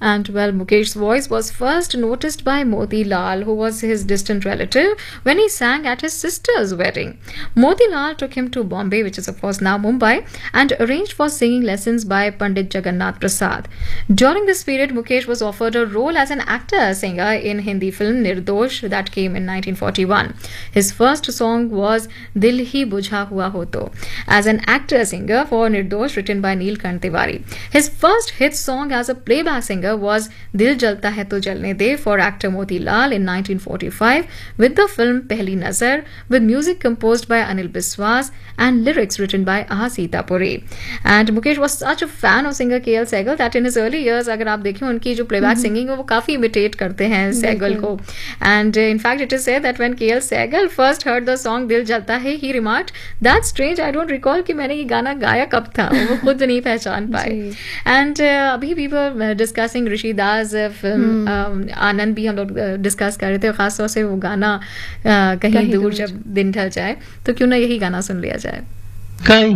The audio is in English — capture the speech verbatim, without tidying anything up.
And well, Mukesh's voice was first noticed by Moti Lal, who was his distant relative, when he sang at his sister's wedding. Moti Lal took him to Bombay, which is of course now Mumbai, and arranged for singing lessons by Pandit Jagannath Prasad. During this period, Mukesh was offered a role as an actor-singer in Hindi film Nirdosh that came in nineteen forty-one. His first song was Dil Hi Bujha Hua Ho To, as an actor-singer for Nirdosh, written by Neelkant Tiwari. His first hit song as a playback singer was Dil Jalta Hai To Jalne De for actor Moti Lal in nineteen forty-five, with the film Pehli Nazar, with music composed by Anil Biswas and lyrics written by Aha Sitapuri. And Mukesh was such a fan of singer K L Sehgal that in his early years, अगर आप देखें उनकी जो playback singing है वो काफी imitate करते हैं Sehgal को. And uh, in fact, it is said that when K L Sehgal first heard the song Dil Jalta Hai, he remarked, "That's strange. I don't recall कि मैंने ये गाना गाया कब था." वो खुद नहीं पहचान पाए. And uh, अभी भी वो discussing ऋषि दास फिल्म आनंद भी हम लोग डिस्कस कर रहे थे, खासतौर से वो गाना कहीं दूर जब दिन ढल जाए, तो क्यों ना यही गाना सुन लिया जाए. कहीं